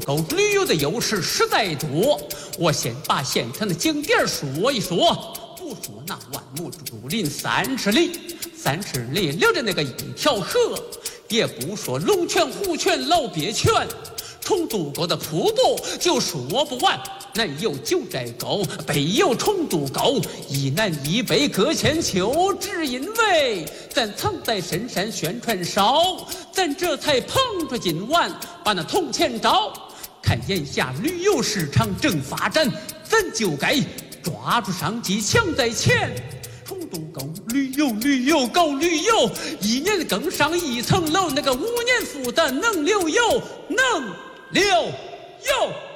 沟旅游的优势实在多。我先把县城的景点说一说，不说那万亩竹林30里，30里留着那个一条河，也不说龙泉、虎泉、老鳖泉。重渡沟的瀑布就说不完，南有九寨沟，北有重渡沟，一南一北各千秋。只因为咱藏在深山宣传少，咱这才捧着今晚把那铜钱招。看眼下旅游市场正发展，咱就该抓住商机抢在前。重渡沟旅游搞旅游，一年更上一层楼，那个5年复的能留有。